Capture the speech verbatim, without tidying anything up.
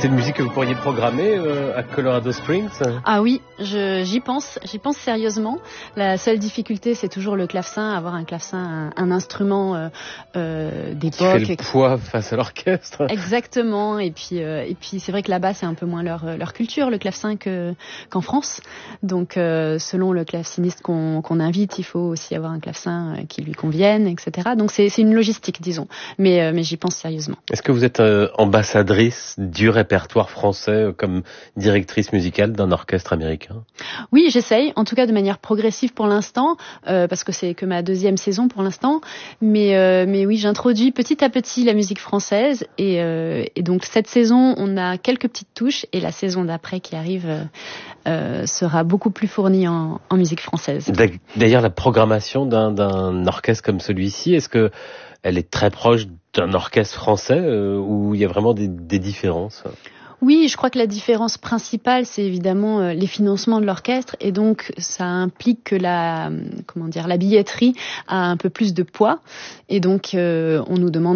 c'est une musique que vous pourriez programmer euh, à Colorado Springs? Ah oui, je, j'y pense, j'y pense sérieusement. La seule difficulté, c'est toujours le clavecin, avoir un clavecin, un, un instrument euh, euh, d'époque. Qui fait le poids face à l'orchestre. Exactement, et puis euh, et puis c'est vrai que là-bas, c'est un peu moins leur leur culture, le clavecin, que qu'en France. Donc, euh, selon le claveciniste qu'on qu'on invite, il faut aussi avoir un clavecin qui lui convienne, et cetera. Donc c'est c'est une logistique, disons. Mais euh, mais j'y pense sérieusement. Est-ce que vous êtes euh, ambassadrice du répertoire français euh, comme directrice musicale d'un orchestre américain? Oui, j'essaye, en tout cas de manière progressive pour l'instant, euh, parce que c'est que ma deuxième saison pour l'instant. Mais euh, mais oui, j'introduis petit à petit la musique française et, euh, et donc cette saison, on a quelques petites touches et la saison d'après qui arrive euh, euh, sera beaucoup plus fournie en, en musique française. D'ailleurs, la programmation d'un, d'un orchestre comme celui-ci, est-ce que elle est très proche d'un orchestre français euh, où il y a vraiment des, des différences? Oui, je crois que la différence principale, c'est évidemment euh, les financements de l'orchestre, et donc ça implique que la, comment dire, la billetterie a un peu plus de poids, et donc euh, on nous demande